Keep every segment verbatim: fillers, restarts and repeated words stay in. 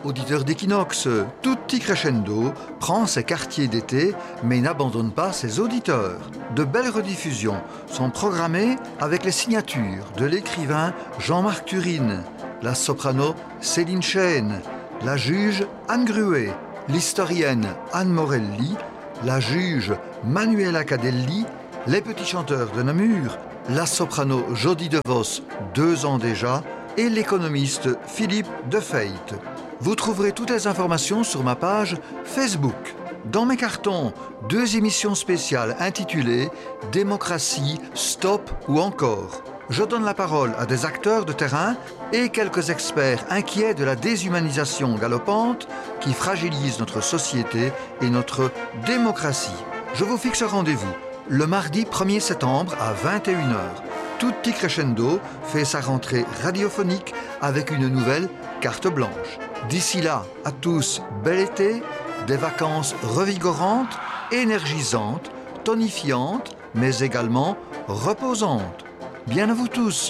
Auditeur d'Equinox, Tutti Crescendo prend ses quartiers d'été mais n'abandonne pas ses auditeurs. De belles rediffusions sont programmées avec les signatures de l'écrivain Jean-Marc Turine, la soprano Céline Chêne, la juge Anne Gruet, l'historienne Anne Morelli, la juge Manuela Cadelli, les petits chanteurs de Namur, la soprano Jodie DeVos, deux ans déjà, et l'économiste Philippe Defeit. Vous trouverez toutes les informations sur ma page Facebook. Dans mes cartons, deux émissions spéciales intitulées « Démocratie, stop ou encore ». Je donne la parole à des acteurs de terrain et quelques experts inquiets de la déshumanisation galopante qui fragilise notre société et notre démocratie. Je vous fixe rendez-vous le mardi premier septembre à vingt et une heures. Tutti Crescendo fait sa rentrée radiophonique avec une nouvelle carte blanche. D'ici là, à tous, bel été, des vacances revigorantes, énergisantes, tonifiantes, mais également reposantes. Bien à vous tous.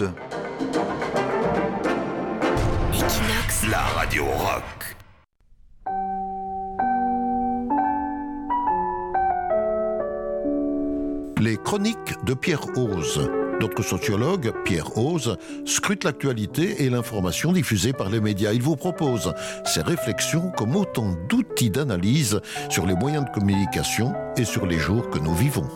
Equinox, la radio rock. Les chroniques de Pierre Hoze. Notre sociologue, Pierre Hoze, scrute l'actualité et l'information diffusée par les médias. Il vous propose ses réflexions comme autant d'outils d'analyse sur les moyens de communication et sur les jours que nous vivons.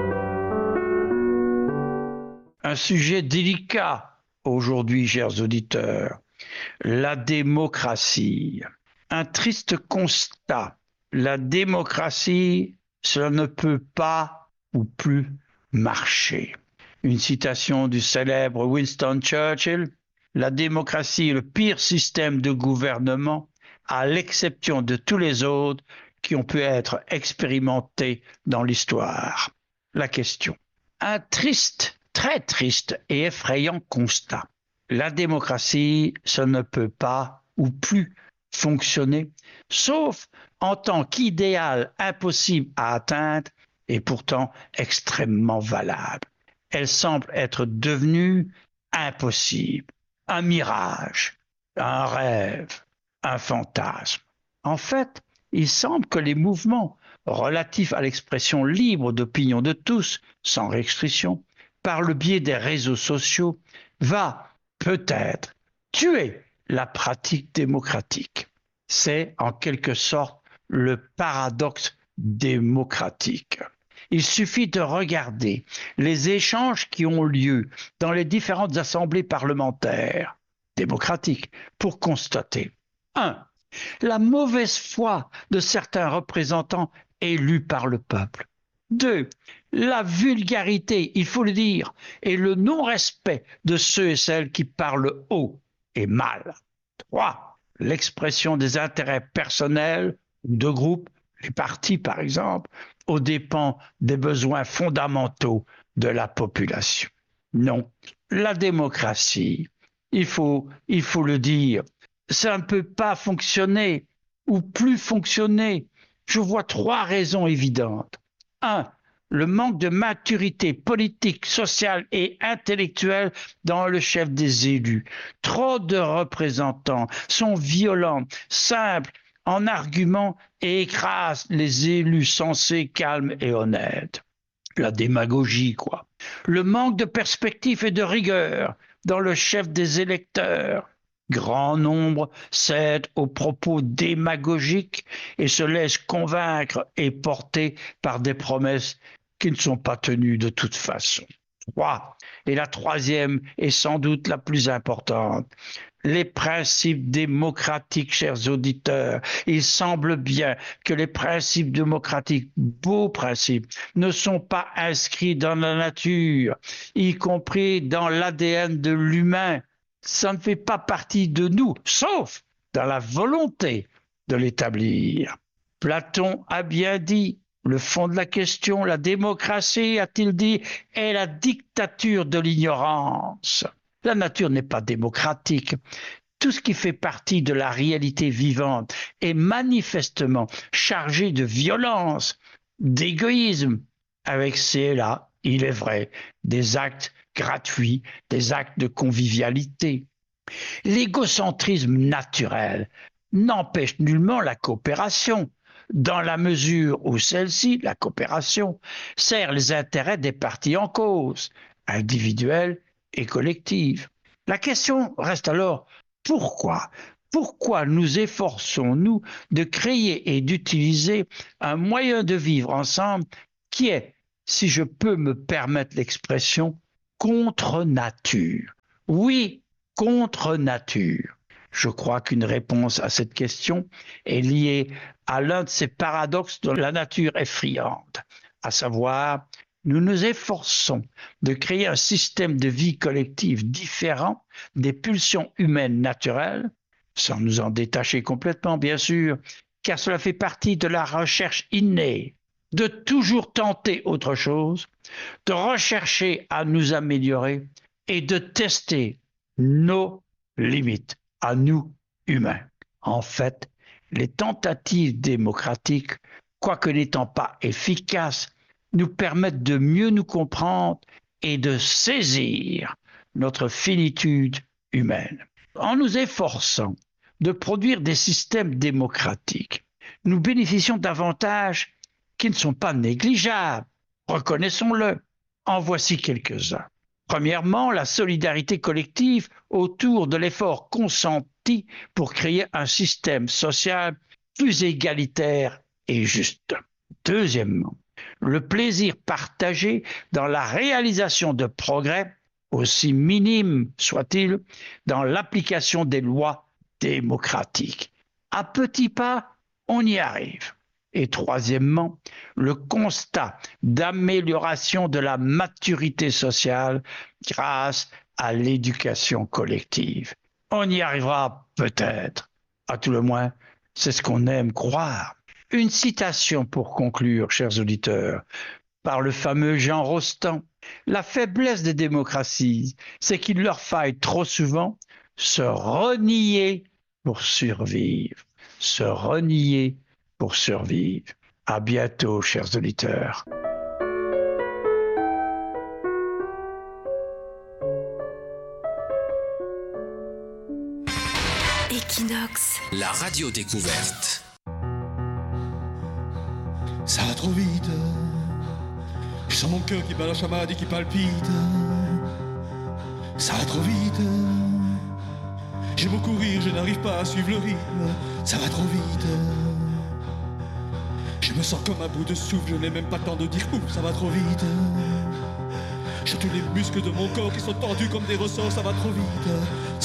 Un sujet délicat aujourd'hui, chers auditeurs, la démocratie. Un triste constat, la démocratie, cela ne peut pas ou plus marcher. Une citation du célèbre Winston Churchill, la démocratie est le pire système de gouvernement, à l'exception de tous les autres qui ont pu être expérimentés dans l'histoire. La question. Un triste, très triste et effrayant constat. La démocratie, ça ne peut pas ou plus fonctionner, sauf en tant qu'idéal impossible à atteindre et pourtant extrêmement valable. Elle semble être devenue impossible, un mirage, un rêve, un fantasme. En fait, il semble que les mouvements relatifs à l'expression libre d'opinion de tous, sans restriction, par le biais des réseaux sociaux, va peut-être tuer la pratique démocratique. C'est en quelque sorte le paradoxe démocratique. Il suffit de regarder les échanges qui ont lieu dans les différentes assemblées parlementaires démocratiques pour constater un. La mauvaise foi de certains représentants élus par le peuple. deux. La vulgarité, il faut le dire, et le non-respect de ceux et celles qui parlent haut et mal. trois. L'expression des intérêts personnels ou de groupes, les partis par exemple, aux dépens des besoins fondamentaux de la population. Non, la démocratie, il faut, il faut le dire, ça ne peut pas fonctionner ou plus fonctionner. Je vois trois raisons évidentes. Un, le manque de maturité politique, sociale et intellectuelle dans le chef des élus. Trop de représentants sont violents, simples, en argument et écrase les élus sensés, calmes et honnêtes. La démagogie, quoi. Le manque de perspective et de rigueur dans le chef des électeurs. Grand nombre cèdent aux propos démagogiques et se laissent convaincre et porter par des promesses qui ne sont pas tenues de toute façon. Trois. Et la troisième est sans doute la plus importante. Les principes démocratiques, chers auditeurs, il semble bien que les principes démocratiques, beaux principes, ne sont pas inscrits dans la nature, y compris dans l'A D N de l'humain. Ça ne fait pas partie de nous, sauf dans la volonté de l'établir. Platon a bien dit, le fond de la question, la démocratie, a-t-il dit, est la dictature de l'ignorance. La nature n'est pas démocratique. Tout ce qui fait partie de la réalité vivante est manifestement chargé de violence, d'égoïsme, avec ces là, il est vrai, des actes gratuits, des actes de convivialité. L'égocentrisme naturel n'empêche nullement la coopération, dans la mesure où celle-ci, la coopération, sert les intérêts des parties en cause, individuelles et collectives. La question reste alors, pourquoi ? Pourquoi nous efforçons-nous de créer et d'utiliser un moyen de vivre ensemble qui est, si je peux me permettre l'expression, contre nature? Oui, contre nature. Je crois qu'une réponse à cette question est liée à l'un de ces paradoxes dont la nature est friande, à savoir, nous nous efforçons de créer un système de vie collective différent des pulsions humaines naturelles, sans nous en détacher complètement, bien sûr, car cela fait partie de la recherche innée, de toujours tenter autre chose, de rechercher à nous améliorer et de tester nos limites, à nous, humains. En fait, les tentatives démocratiques, quoique n'étant pas efficaces, nous permettent de mieux nous comprendre et de saisir notre finitude humaine. En nous efforçant de produire des systèmes démocratiques, nous bénéficions d'avantages qui ne sont pas négligeables, reconnaissons-le. En voici quelques-uns. Premièrement, la solidarité collective autour de l'effort consenti pour créer un système social plus égalitaire et juste. Deuxièmement, le plaisir partagé dans la réalisation de progrès, aussi minimes soient-ils, dans l'application des lois démocratiques. À petits pas, on y arrive. Et troisièmement, le constat d'amélioration de la maturité sociale grâce à l'éducation collective. On y arrivera peut-être. À tout le moins, c'est ce qu'on aime croire. Une citation pour conclure, chers auditeurs, par le fameux Jean Rostand. La faiblesse des démocraties, c'est qu'il leur faille trop souvent se renier pour survivre. Se renier pour survivre. À bientôt, chers auditeurs. Equinox, la radio découverte. Ça va trop vite. Je sens mon cœur qui bat la chamade et qui palpite. Ça va trop vite. J'ai beau courir, je n'arrive pas à suivre le rythme. Ça va trop vite. Je me sens comme un bout de souffle, je n'ai même pas le temps de dire ouf, ça va trop vite. J'ai tous les muscles de mon corps qui sont tendus comme des ressorts, ça va trop vite.